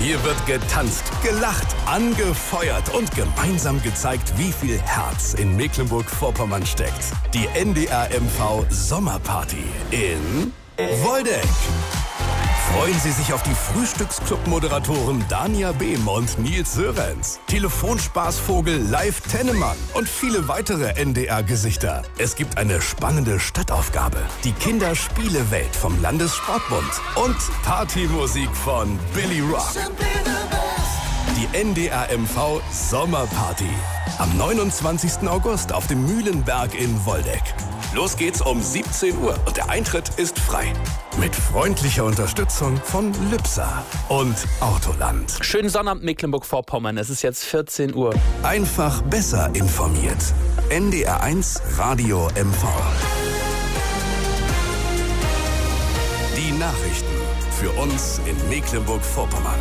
Hier wird getanzt, gelacht, angefeuert und gemeinsam gezeigt, wie viel Herz in Mecklenburg-Vorpommern steckt. Die NDR MV Sommerparty in Woldeck. Freuen Sie sich auf die Frühstücksclub-Moderatoren Dania Behm und Nils Sörenz, Telefonspaßvogel Live Tennemann und viele weitere NDR-Gesichter. Es gibt eine spannende Stadtaufgabe, die Kinderspielewelt vom Landessportbund und Partymusik von Billy Rock. Die NDR MV Sommerparty am 29. August auf dem Mühlenberg in Woldeck. Los geht's um 17 Uhr und der Eintritt ist frei. Mit freundlicher Unterstützung von Lübser und Autoland. Schönen Sonnabend Mecklenburg-Vorpommern, es ist jetzt 14 Uhr. Einfach besser informiert. NDR1 Radio MV. Die Nachrichten für uns in Mecklenburg-Vorpommern.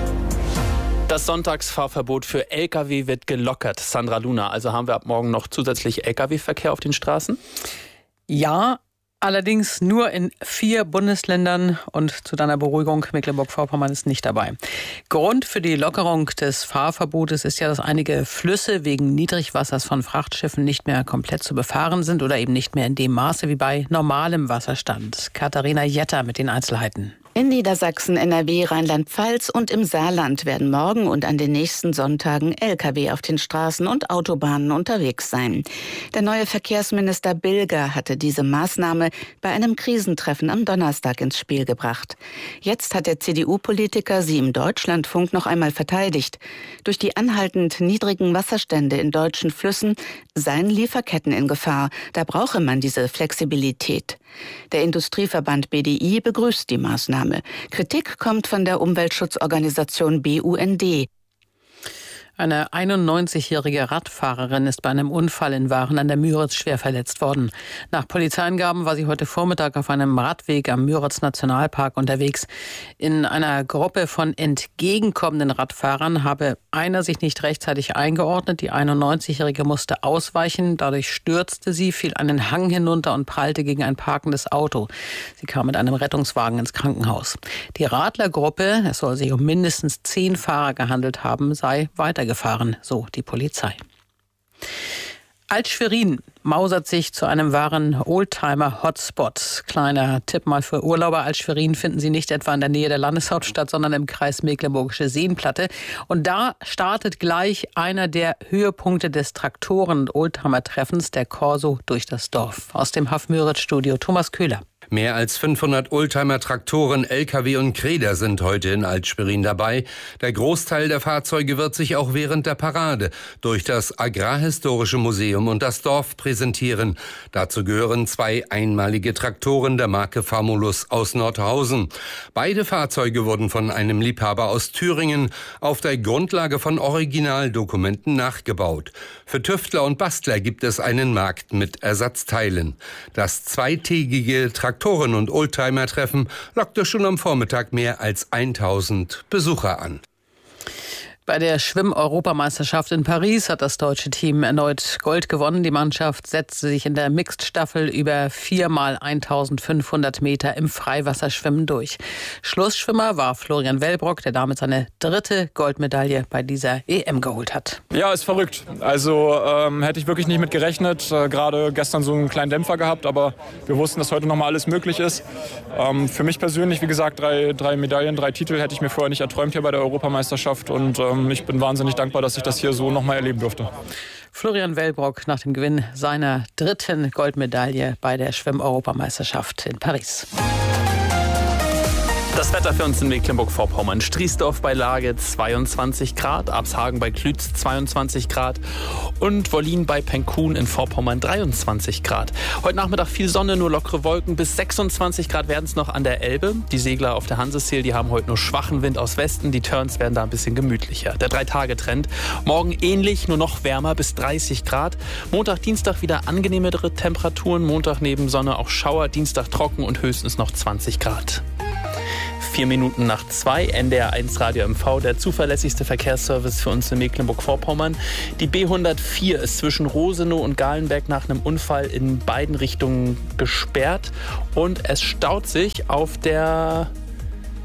Das Sonntagsfahrverbot für Lkw wird gelockert. Sandra Luna, also haben wir ab morgen noch zusätzlich Lkw-Verkehr auf den Straßen? Ja, allerdings nur in 4 Bundesländern und zu deiner Beruhigung, Mecklenburg-Vorpommern ist nicht dabei. Grund für die Lockerung des Fahrverbotes ist ja, dass einige Flüsse wegen Niedrigwassers von Frachtschiffen nicht mehr komplett zu befahren sind oder eben nicht mehr in dem Maße wie bei normalem Wasserstand. Katharina Jetter mit den Einzelheiten. In Niedersachsen, NRW, Rheinland-Pfalz und im Saarland werden morgen und an den nächsten Sonntagen Lkw auf den Straßen und Autobahnen unterwegs sein. Der neue Verkehrsminister Bilger hatte diese Maßnahme bei einem Krisentreffen am Donnerstag ins Spiel gebracht. Jetzt hat der CDU-Politiker sie im Deutschlandfunk noch einmal verteidigt. Durch die anhaltend niedrigen Wasserstände in deutschen Flüssen seien Lieferketten in Gefahr. Da brauche man diese Flexibilität. Der Industrieverband BDI begrüßt die Maßnahme. Kritik kommt von der Umweltschutzorganisation BUND. Eine 91-jährige Radfahrerin ist bei einem Unfall in Waren an der Müritz schwer verletzt worden. Nach Polizeiangaben war sie heute Vormittag auf einem Radweg am Müritz Nationalpark unterwegs. In einer Gruppe von entgegenkommenden Radfahrern habe einer sich nicht rechtzeitig eingeordnet. Die 91-jährige musste ausweichen. Dadurch stürzte sie, fiel einen Hang hinunter und prallte gegen ein parkendes Auto. Sie kam mit einem Rettungswagen ins Krankenhaus. Die Radlergruppe, es soll sich um mindestens 10 Fahrer gehandelt haben, sei weitergefahren, so die Polizei. Alt-Schwerin mausert sich zu einem wahren Oldtimer-Hotspot. Kleiner Tipp mal für Urlauber. Alt-Schwerin finden Sie nicht etwa in der Nähe der Landeshauptstadt, sondern im Kreis Mecklenburgische Seenplatte. Und da startet gleich einer der Höhepunkte des Traktoren- und Oldtimer-Treffens, der Corso durch das Dorf. Aus dem HAF-Müritz-Studio Thomas Köhler. Mehr als 500 Oldtimer-Traktoren, Lkw und Greder sind heute in Alt-Schwerin dabei. Der Großteil der Fahrzeuge wird sich auch während der Parade durch das Agrarhistorische Museum und das Dorf präsentieren. Dazu gehören 2 einmalige Traktoren der Marke Famulus aus Nordhausen. Beide Fahrzeuge wurden von einem Liebhaber aus Thüringen auf der Grundlage von Originaldokumenten nachgebaut. Für Tüftler und Bastler gibt es einen Markt mit Ersatzteilen. Das zweitägige Traktoren- und Oldtimer-Treffen lockte schon am Vormittag mehr als 1000 Besucher an. Bei der Schwimm-Europameisterschaft in Paris hat das deutsche Team erneut Gold gewonnen. Die Mannschaft setzte sich in der Mixed-Staffel über 4 mal 1500 Meter im Freiwasserschwimmen durch. Schlussschwimmer war Florian Wellbrock, der damit seine 3. Goldmedaille bei dieser EM geholt hat. Ja, ist verrückt. Also hätte ich wirklich nicht mit gerechnet. Gerade gestern so einen kleinen Dämpfer gehabt, aber wir wussten, dass heute nochmal alles möglich ist. Für mich persönlich, wie gesagt, 3 Medaillen, 3 Titel hätte ich mir vorher nicht erträumt hier bei der Europameisterschaft und ich bin wahnsinnig dankbar, dass ich das hier so nochmal erleben durfte. Florian Wellbrock nach dem Gewinn seiner 3. Goldmedaille bei der Schwimm-Europameisterschaft in Paris. Das Wetter für uns in Mecklenburg-Vorpommern. Striesdorf bei Lage 22 Grad, Abshagen bei Klütz 22 Grad und Wollin bei Penkun in Vorpommern 23 Grad. Heute Nachmittag viel Sonne, nur lockere Wolken. Bis 26 Grad werden es noch an der Elbe. Die Segler auf der Hanseseel, die haben heute nur schwachen Wind aus Westen. Die Turns werden da ein bisschen gemütlicher. Der 3-Tage-Trend. Morgen ähnlich, nur noch wärmer bis 30 Grad. Montag, Dienstag wieder angenehmere Temperaturen. Montag neben Sonne auch Schauer. Dienstag trocken und höchstens noch 20 Grad. 4 Minuten nach 2, NDR1 Radio MV, der zuverlässigste Verkehrsservice für uns in Mecklenburg-Vorpommern. Die B104 ist zwischen Rosenow und Galenberg nach einem Unfall in beiden Richtungen gesperrt und es staut sich auf der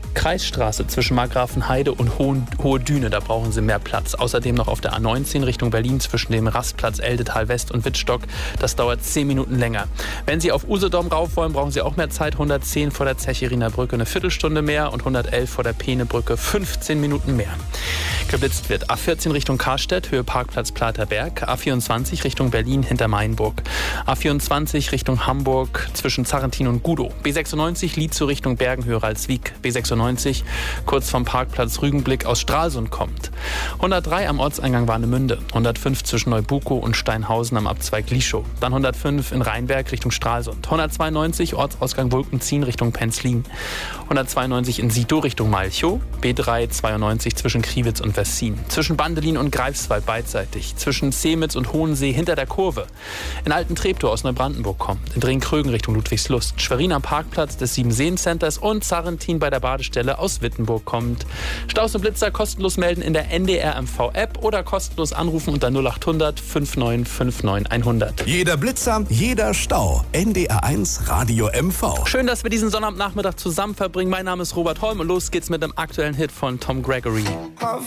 Kreisstraße zwischen Markgrafenheide und Hohe Düne, da brauchen Sie mehr Platz. Außerdem noch auf der A19 Richtung Berlin zwischen dem Rastplatz Eldetal West und Wittstock. Das dauert 10 Minuten länger. Wenn Sie auf Usedom rauf wollen, brauchen Sie auch mehr Zeit. 110 vor der Zechiriner Brücke eine Viertelstunde mehr und 111 vor der Peenebrücke 15 Minuten mehr. Geblitzt wird A14 Richtung Karstedt, Höhe Parkplatz Platerberg. A24 Richtung Berlin hinter Mainburg. A24 Richtung Hamburg zwischen Zarrentin und Gudow. B96 Lietzow Richtung Bergen-Höhe Ralswiek. B96 kurz vom Parkplatz Rügenblick aus Stralsund kommt. 103 am Ortseingang Warnemünde. 105 zwischen Neubukow und Steinhausen am Abzweig Lieschow. Dann 105 in Rheinberg Richtung Stralsund. 192 Ortsausgang Wulkenzien Richtung Penzlin. 192 in Sito Richtung Malchow. B392 zwischen Kriwitz und Wessin. Zwischen Bandelin und Greifswald beidseitig. Zwischen Semitz und Hohensee hinter der Kurve. In Alten-Treptow aus Neubrandenburg kommt. In Drenkrögen Richtung Ludwigslust. Schwerin am Parkplatz des Siebenseen-Centers und Zarrentin bei der Badestelle aus Wittenburg kommt. Staus und Blitzer kostenlos melden in der NDR MV-App oder kostenlos anrufen unter 0800 5959 100. Jeder Blitzer, jeder Stau. NDR1 Radio MV. Schön, dass wir diesen Sonnabendnachmittag zusammen verbringen. Mein Name ist Robert Holm und los geht's mit dem aktuellen Hit von Tom Gregory. I've